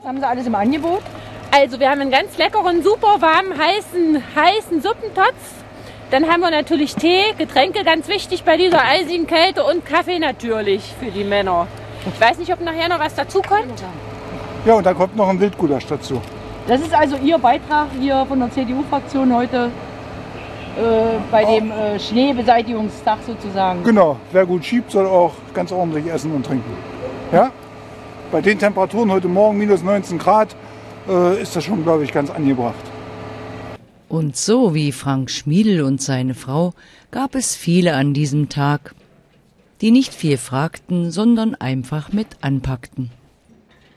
haben Sie alles im Angebot? Also wir haben einen ganz leckeren, super warmen, heißen Suppentopf. Dann haben wir natürlich Tee, Getränke, ganz wichtig bei dieser eisigen Kälte und Kaffee natürlich für die Männer. Ich weiß nicht, ob nachher noch was dazu kommt. Ja, und da kommt noch ein Wildgulasch dazu. Das ist also Ihr Beitrag hier von der CDU-Fraktion heute bei dem Schneebeseitigungstag sozusagen. Genau, wer gut schiebt, soll auch ganz ordentlich essen und trinken. Ja? Bei den Temperaturen heute Morgen minus 19 Grad ist das schon, glaube ich, ganz angebracht. Und so wie Frank Schmiedl und seine Frau gab es viele an diesem Tag, die nicht viel fragten, sondern einfach mit anpackten.